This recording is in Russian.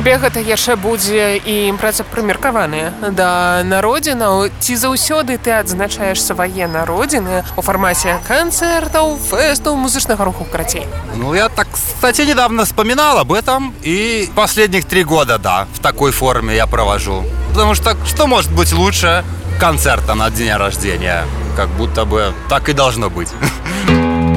Цябе гэта яшчэ будзе і імпрэза прымеркаваная да народзінаў. Ці заўсёды ты адзначаеш свае народзіны у фармаце канцэртаў, фэстаў, музычнага руху, карацей? Я так, кстати, недавно вспоминал об этом, и последних 3 года, да, в такой форме я провожу. Потому что может быть лучше концерта на день рождения? Как будто бы так и должно быть.